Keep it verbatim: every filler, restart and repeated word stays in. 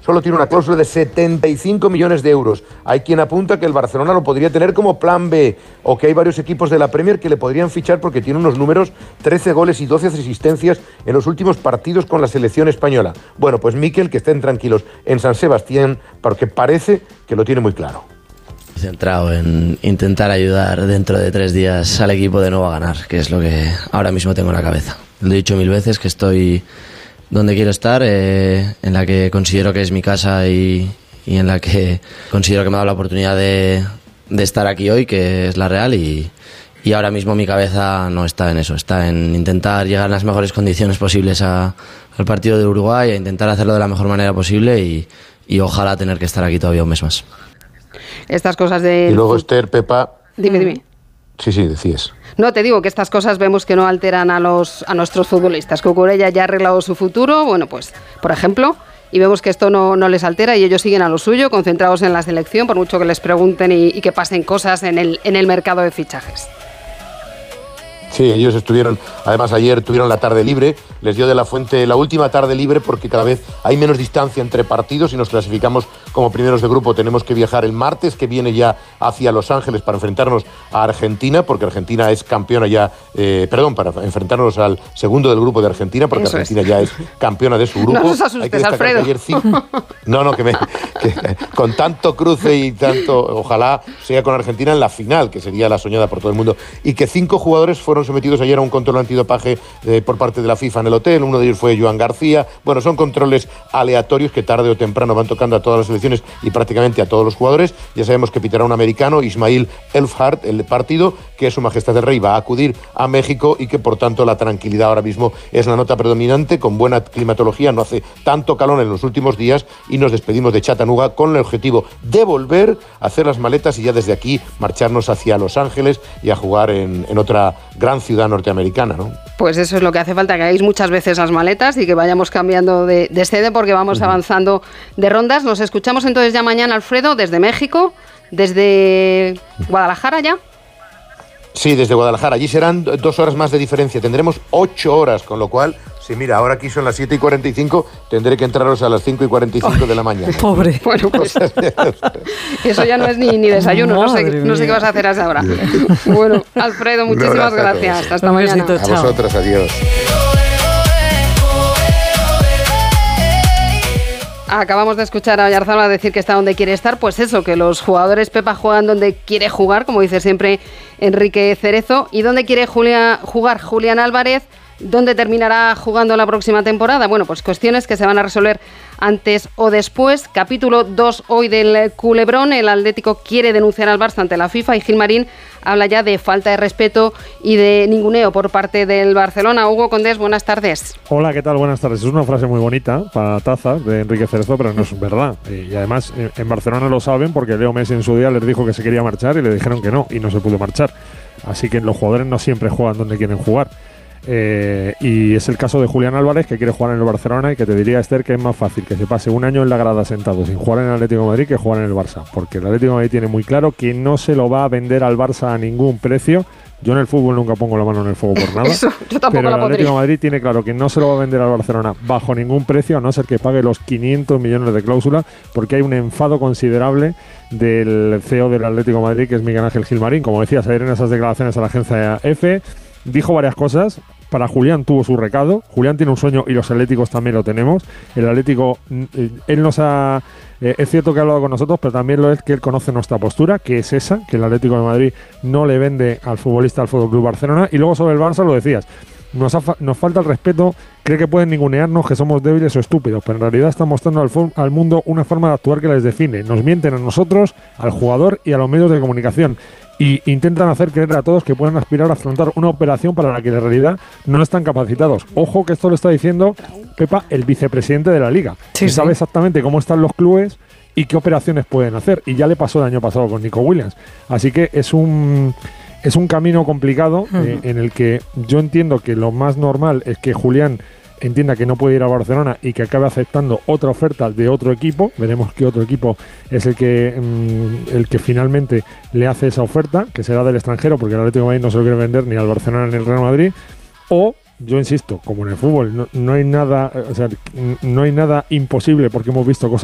solo tiene una cláusula de setenta y cinco millones de euros. Hay quien apunta que el Barcelona lo podría tener como plan B, o que hay varios equipos de la Premier que le podrían fichar porque tiene unos números, trece goles y doce asistencias en los últimos partidos con la selección española. Bueno, pues Mikel, que estén tranquilos en San Sebastián, porque parece que lo tiene muy claro. Centrado en intentar ayudar dentro de tres días al equipo de nuevo a ganar, que es lo que ahora mismo tengo en la cabeza. Lo he dicho mil veces, que estoy donde quiero estar, eh, en la que considero que es mi casa y, y en la que considero que me ha dado la oportunidad de, de estar aquí hoy, que es la Real, y, y ahora mismo mi cabeza no está en eso, está en intentar llegar en las mejores condiciones posibles a, al partido de Uruguay, a intentar hacerlo de la mejor manera posible y, y ojalá tener que estar aquí todavía un mes más. Estas cosas de... Y luego Esther, Pepa... Dime, dime. Sí, sí, decías. No, te digo que estas cosas vemos que no alteran a los a nuestros futbolistas. Cucurella ya ha arreglado su futuro, bueno, pues, por ejemplo, y vemos que esto no, no les altera y ellos siguen a lo suyo, concentrados en la selección, por mucho que les pregunten y, y que pasen cosas en el, en el mercado de fichajes. Sí, ellos estuvieron, además ayer tuvieron la tarde libre, les dio de la Fuente la última tarde libre porque cada vez hay menos distancia entre partidos y nos clasificamos como primeros de grupo. Tenemos que viajar el martes, que viene ya hacia Los Ángeles para enfrentarnos a Argentina, porque Argentina es campeona ya, eh, perdón, para enfrentarnos al segundo del grupo de Argentina, porque Eso Argentina es. ya es campeona de su grupo. No nos asustes, Alfredo. Ayer cinco, no, no, que, me, que con tanto cruce y tanto, ojalá sea con Argentina en la final, que sería la soñada por todo el mundo, y que cinco jugadores fueron sometidos ayer a un control antidopaje eh, por parte de la FIFA en el hotel. Uno de ellos fue Joan García. Bueno, son controles aleatorios que tarde o temprano van tocando a todas las selecciones y prácticamente a todos los jugadores. Ya sabemos que pitará un americano, Ismail Elfhard, el partido, que Su Majestad el Rey va a acudir a México y que por tanto la tranquilidad ahora mismo es la nota predominante, con buena climatología, no hace tanto calor en los últimos días y nos despedimos de Chattanooga con el objetivo de volver a hacer las maletas y ya desde aquí marcharnos hacia Los Ángeles y a jugar en, en otra gran ciudad norteamericana, ¿no? Pues eso es lo que hace falta, que hagáis muchas veces las maletas y que vayamos cambiando de, de sede porque vamos uh-huh. avanzando de rondas. Nos escuchamos entonces ya mañana, Alfredo, desde México, desde Guadalajara ya. Sí, desde Guadalajara. Allí serán dos horas más de diferencia. Tendremos ocho horas, con lo cual, si sí, mira, ahora aquí son las siete y cuarenta y cinco, tendré que entraros a las cinco y cuarenta y cinco oh, de la mañana. Pobre. Bueno, pues eso ya no es ni, ni desayuno, no sé, no sé qué vas a hacer a esa hora. Bueno, Alfredo, muchísimas gracias. Hasta mañana. A vosotros, adiós. Acabamos de escuchar a Oyarzabal decir que está donde quiere estar, pues eso, que los jugadores Pepa juegan donde quiere jugar, como dice siempre Enrique Cerezo, y donde quiere Julia, jugar Julián Álvarez. ¿Dónde terminará jugando la próxima temporada? Bueno, pues cuestiones que se van a resolver antes o después. Capítulo dos hoy del Culebrón. El Atlético quiere denunciar al Barça ante la FIFA y Gilmarín habla ya de falta de respeto y de ninguneo por parte del Barcelona. Hugo Condés, buenas tardes. Hola, ¿qué tal? Buenas tardes. Es una frase muy bonita para taza de Enrique Cerezo, pero no es verdad. Y además en Barcelona lo saben porque Leo Messi en su día les dijo que se quería marchar y le dijeron que no y no se pudo marchar. Así que los jugadores no siempre juegan donde quieren jugar. Eh, y es el caso de Julián Álvarez, que quiere jugar en el Barcelona y que te diría, Esther, que es más fácil que se pase un año en la grada sentado sin jugar en el Atlético de Madrid que jugar en el Barça, porque el Atlético de Madrid tiene muy claro que no se lo va a vender al Barça a ningún precio. Yo en el fútbol nunca pongo la mano en el fuego por nada. Eso, yo tampoco pero la el Atlético de Madrid tiene claro que no se lo va a vender al Barcelona bajo ningún precio, a no ser que pague los quinientos millones de cláusula, porque hay un enfado considerable del C E O del Atlético de Madrid, que es Miguel Ángel Gilmarín. Como decías ayer en esas declaraciones a la agencia F, dijo varias cosas. Para Julián tuvo su recado. Julián tiene un sueño y los atléticos también lo tenemos. El Atlético, él nos ha... Eh, es cierto que ha hablado con nosotros, pero también lo es que él conoce nuestra postura, que es esa, que el Atlético de Madrid no le vende al futbolista al F C Barcelona. Y luego sobre el Barça lo decías, nos, ha fa- nos falta el respeto, cree que pueden ningunearnos, que somos débiles o estúpidos, pero en realidad están mostrando al, fu- al mundo una forma de actuar que les define. Nos mienten a nosotros, al jugador y a los medios de comunicación. Y intentan hacer creer a todos que pueden aspirar a afrontar una operación para la que en realidad no están capacitados. Ojo que esto lo está diciendo Pepa, el vicepresidente de la Liga, sí, que sí. sabe exactamente cómo están los clubes y qué operaciones pueden hacer. Y ya le pasó el año pasado con Nico Williams. Así que es un... Es un camino complicado uh-huh. eh, en el que yo entiendo que lo más normal es que Julián entienda que no puede ir a Barcelona y que acabe aceptando otra oferta de otro equipo. Veremos qué otro equipo es el que mmm, el que finalmente le hace esa oferta, que será del extranjero, porque el Atlético de Madrid no se lo quiere vender ni al Barcelona ni al Real Madrid. O, yo insisto, como en el fútbol, no, no hay nada, o sea, no hay nada imposible, porque hemos visto cosas